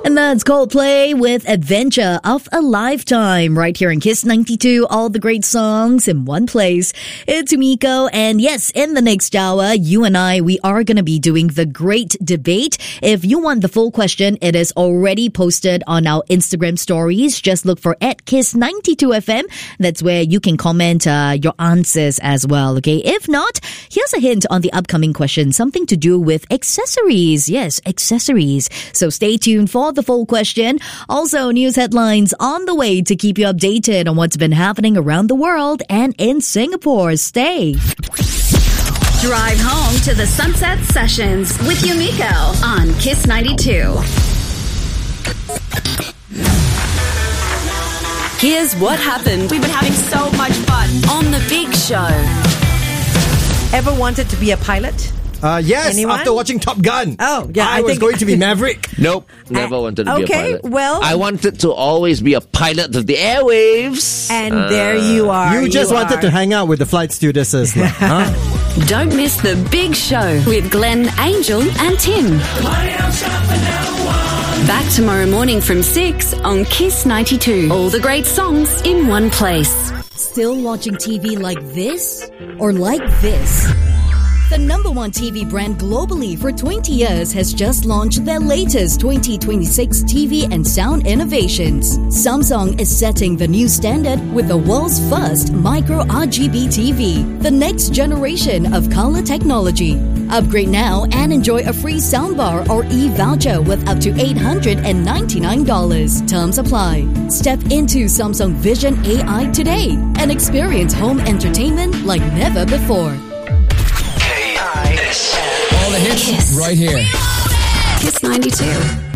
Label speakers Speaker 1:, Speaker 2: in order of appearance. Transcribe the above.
Speaker 1: And that's Coldplay with Adventure of a Lifetime right here in Kiss 92. All the great songs in one place. It's Umiko, and yes, in the next hour, you and I, we are going to be doing the great debate. If you want the full question, it is already posted on our Instagram stories. Just look for @Kiss92FM. That's where you can comment your answers as well, okay? If not, here's a hint on the upcoming question, something to do with accessories. Yes, accessories. So stay tuned for the full question. Also, news headlines on the way to keep you updated on what's been happening around the world and in Singapore. Stay.
Speaker 2: Drive home to the Sunset Sessions with Yumiko on Kiss 92. Here's what happened.
Speaker 3: We've been having so much fun
Speaker 2: On the Big Show.
Speaker 4: Ever wanted to be a pilot?
Speaker 5: Yes,
Speaker 4: Anyone?
Speaker 5: after watching Top Gun.
Speaker 4: Oh, yeah.
Speaker 5: I was going to be Maverick.
Speaker 6: Nope, never wanted to be a
Speaker 4: Okay,
Speaker 6: pilot.
Speaker 4: well-
Speaker 6: I wanted to always be a pilot of the airwaves.
Speaker 4: And there you are.
Speaker 5: You just wanted to hang out with the flight stewardesses. Lah, huh?
Speaker 2: Don't miss the Big Show with Glenn, Angel, and Tim. Back tomorrow morning from 6 on Kiss 92. All the great songs in one place.
Speaker 1: Still watching TV like this or like this? The number one TV brand globally for 20 years has just launched their latest 2026 TV and sound innovations. Samsung is setting the new standard with the world's first micro RGB TV, the next generation of color technology. Upgrade now and enjoy a free soundbar or e-voucher with up to $899. Terms apply. Step into Samsung Vision AI today and experience home entertainment like never before.
Speaker 7: All the hits right here.
Speaker 2: Kiss 92.